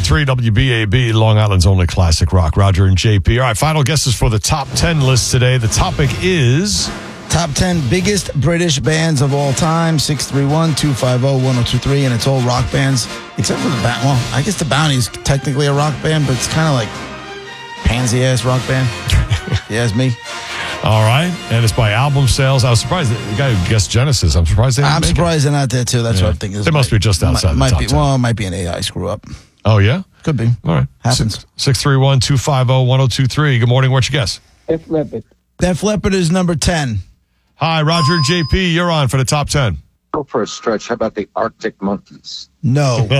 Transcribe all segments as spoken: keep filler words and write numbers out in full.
three W B A B, Long Island's only classic rock. Roger and J P. All right, final guesses for the top ten list today. The topic is... Top ten biggest British bands of all time, six three one, two five zero, one zero two three, and it's all rock bands, except for the band. Well, I guess the Bounty's technically a rock band, but it's kind of like pansy-ass rock band. You ask me. All right, and it's by album sales. I was surprised that the guy who guessed Genesis, I'm surprised they didn't I'm make surprised it. they're not there, too. That's Yeah. what I'm thinking. They must be just outside might, the top might be, ten. Well, it might be an A I screw-up. Oh, yeah? Could be. All right. Happens. six three one, two five zero, one zero two three. Good morning. What's your guess? Def Leppard. Def Leppard is number ten. Hi, Roger and J P. You're on for the top ten. Go for a stretch. How about the Arctic Monkeys? No. no.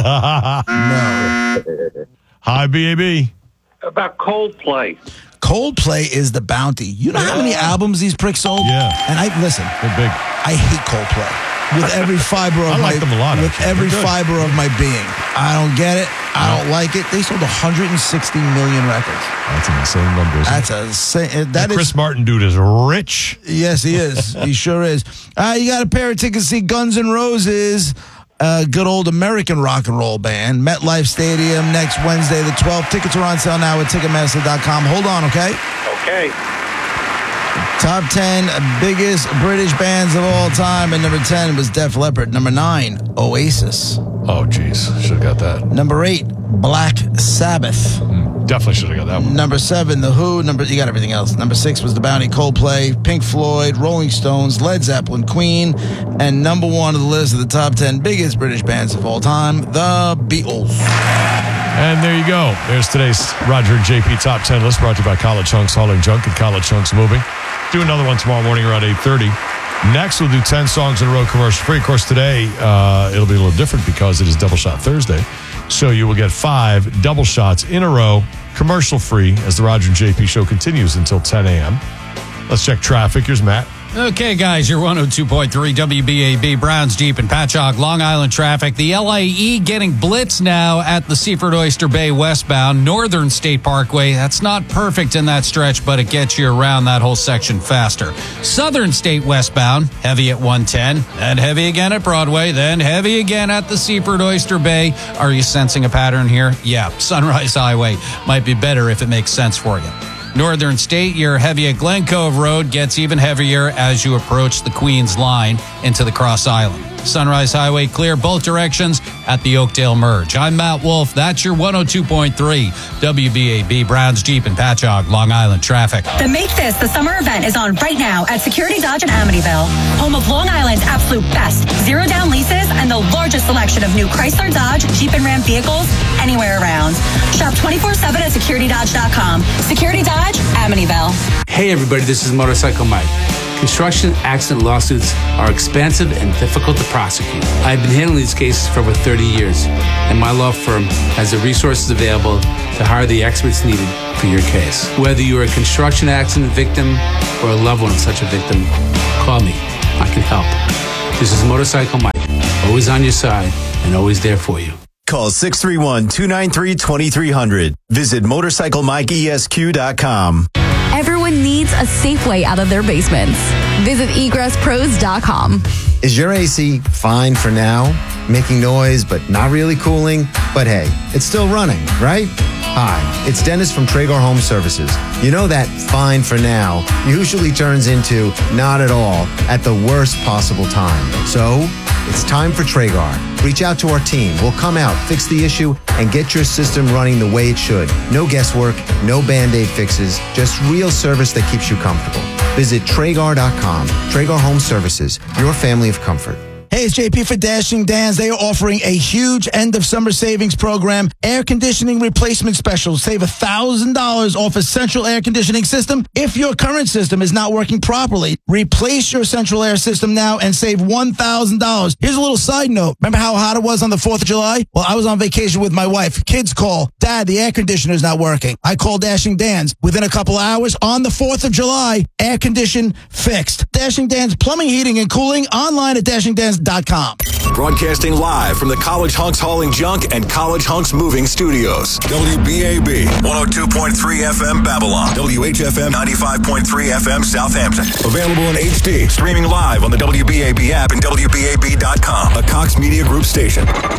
Hi, B A B. About Coldplay. Coldplay is the Bounty. You know how many albums these pricks sold? Yeah. And I listen. They're big. I hate Coldplay with every fiber of I my like them a lot, with actually. every They're good. fiber of my being. I don't get it. I No. don't like it. They sold one hundred sixty million records. That's an insane number, isn't That's it? a sa- that That is Chris Martin dude is rich. yes, he is. He sure is. Uh, you got a pair of tickets to see Guns N' Roses, a good old American rock and roll band, MetLife Stadium next Wednesday the twelfth. Tickets are on sale now at Ticketmaster dot com. Hold on, okay? Okay. Top ten biggest British bands of all time. And number ten was Def Leppard. Number nine, Oasis. Oh, jeez. Should have got that. Number eight, Black Sabbath. Definitely should have got that one. Number seven, The Who. Number you got everything else. Number six was The Bounty, Coldplay, Pink Floyd, Rolling Stones, Led Zeppelin, Queen, and number one of the list of the top ten biggest British bands of all time, The Beatles. And there you go. There's today's Roger and J P Top ten list brought to you by College Hunks Hauling Junk and College Hunks Moving. Do another one tomorrow morning around eight thirty. Next, we'll do ten songs in a row commercial free. Of course, today uh, it'll be a little different because it is Double Shot Thursday. So you will get five double shots in a row commercial free as the Roger and J P show continues until ten a.m. Let's check traffic. Here's Matt. Okay, guys, you're one oh two point three W B A B, Browns, Jeep, and Patchogue, Long Island traffic. The L I E getting blitz now at the Seaford Oyster Bay westbound, Northern State Parkway. That's not perfect in that stretch, but it gets you around that whole section faster. Southern State westbound, heavy at one ten, then heavy again at Broadway, then heavy again at the Seaford Oyster Bay. Are you sensing a pattern here? Yeah, Sunrise Highway might be better if it makes sense for you. Northern State, you're heavy at Glen Cove Road, gets even heavier as you approach the Queens line into the Cross Island. Sunrise Highway clear both directions at the Oakdale Merge. I'm Matt Wolf. That's your one oh two point three W B A B, Browns, Jeep, and Patchogue, Long Island traffic. The Make This the Summer event is on right now at Security Dodge in Amityville, home of Long Island's absolute best zero down leases and the largest selection of new Chrysler, Dodge, Jeep, and Ram vehicles anywhere around. Shop twenty-four seven at security dodge dot com. Security Dodge, Amityville. Hey everybody, this is Motorcycle Mike. Construction accident lawsuits are expensive and difficult to prosecute. I've been handling these cases for over thirty years, and my law firm has the resources available to hire the experts needed for your case. Whether you're a construction accident victim or a loved one of such a victim, call me. I can help. This is Motorcycle Mike, always on your side and always there for you. Call six three one, two nine three, two three zero zero. Visit motorcycle mike E S Q dot com. Everyone needs a safe way out of their basements. Visit egress pros dot com. Is your A C fine for now? Making noise, but not really cooling? But hey, it's still running, right? Hi, it's Dennis from Traeger Home Services. You know that fine for now usually turns into not at all at the worst possible time. So, it's time for Traeger. Reach out to our team. We'll come out, fix the issue, and get your system running the way it should. No guesswork, no Band-Aid fixes, just real service that keeps you comfortable. Visit Traeger dot com. Traeger Home Services, your family of comfort. Hey, it's J P for Dashing Dan's. They are offering a huge end-of-summer savings program, air conditioning replacement special. Save one thousand dollars off a central air conditioning system if your current system is not working properly. Replace your central air system now and save one thousand dollars. Here's a little side note. Remember how hot it was on the fourth of July? Well, I was on vacation with my wife. Kids call, Dad, the air conditioner's not working. I call Dashing Dan's. Within a couple hours, on the fourth of July, air condition fixed. Dashing Dan's Plumbing, Heating, and Cooling, online at dashing dans dot com. Broadcasting live from the College Hunks Hauling Junk and College Hunks Moving Studios. W B A B, one oh two point three F M Babylon. W H F M, ninety-five point three F M Southampton. Available in H D. Streaming live on the W B A B app and W B A B dot com. A Cox Media Group station.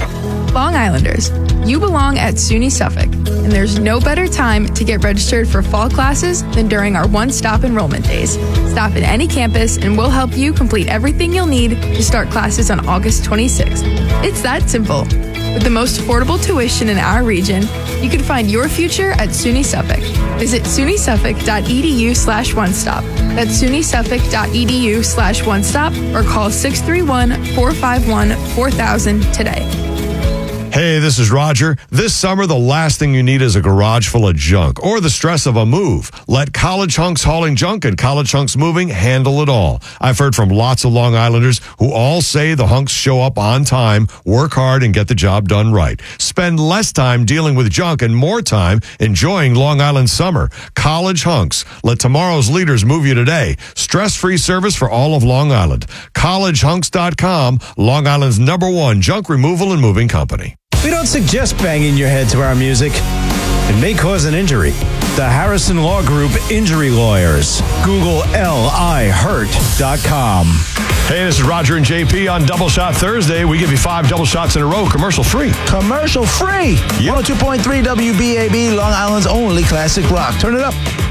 Long Islanders, you belong at SUNY Suffolk, and there's no better time to get registered for fall classes than during our one-stop enrollment days. Stop at any campus and we'll help you complete everything you'll need to start classes on August twenty-sixth. It's that simple. With the most affordable tuition in our region, you can find your future at SUNY Suffolk. Visit sunysuffolk.edu slash one stop. That's sunysuffolk.edu slash one stop or call six three one, four five one, four thousand today. Hey, this is Roger. This summer, the last thing you need is a garage full of junk or the stress of a move. Let College Hunks Hauling Junk and College Hunks Moving handle it all. I've heard from lots of Long Islanders who all say the hunks show up on time, work hard, and get the job done right. Spend less time dealing with junk and more time enjoying Long Island summer. College Hunks. Let tomorrow's leaders move you today. Stress-free service for all of Long Island. college hunks dot com, Long Island's number one junk removal and moving company. We don't suggest banging your head to our music. It may cause an injury. The Harrison Law Group Injury Lawyers. Google L I hurt dot com. Hey, this is Roger and J P on Double Shot Thursday. We give you five double shots in a row, commercial free. Commercial free. Yep. one oh two point three W B A B, Long Island's only classic rock. Turn it up.